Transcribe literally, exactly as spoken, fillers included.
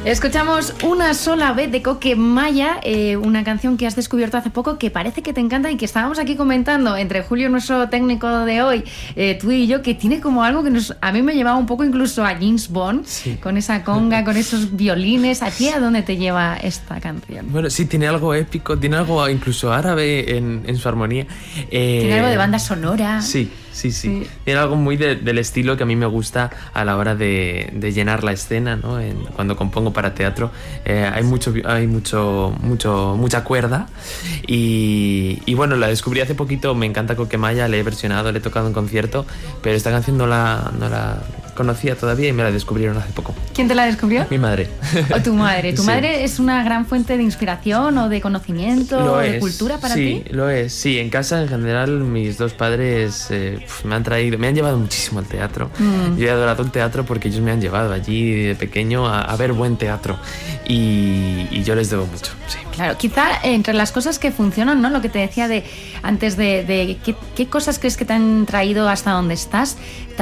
Escuchamos Una sola vez de Coquemaya, eh, una canción que has descubierto hace poco que parece que te encanta y que estábamos aquí comentando entre Julio, nuestro técnico de hoy, eh, tú y yo, que tiene como algo que nos, a mí me llevaba un poco incluso a James Bond, sí. Con esa conga, con esos violines. ¿A ti a dónde te lleva esta canción? Bueno, sí, tiene algo épico, tiene algo incluso árabe en, en su armonía. Eh, tiene algo de banda sonora. Sí. Sí, sí, sí. Tiene algo muy de, del estilo que a mí me gusta a la hora de, de llenar la escena, ¿no? En, cuando compongo para teatro eh, hay mucho, hay mucho, mucho, mucha cuerda y, y bueno, la descubrí hace poquito. Me encanta Coquemaya, la he versionado, la he tocado en concierto, pero esta canción no la, no la conocía todavía y me la descubrieron hace poco. ¿Quién te la descubrió? Mi madre. ¿O tu madre? ¿Tu Sí. madre es una gran fuente de inspiración o de conocimiento Lo o de es, cultura para sí, ti? Sí, lo es. Sí, en casa en general mis dos padres eh, me han traído, me han llevado muchísimo al teatro. Mm. Yo he adorado el teatro porque ellos me han llevado allí de pequeño a, a ver buen teatro y, y yo les debo mucho, sí. Claro, quizá entre las cosas que funcionan, ¿no? Lo que te decía de antes de, de qué, qué cosas crees que te han traído hasta donde estás.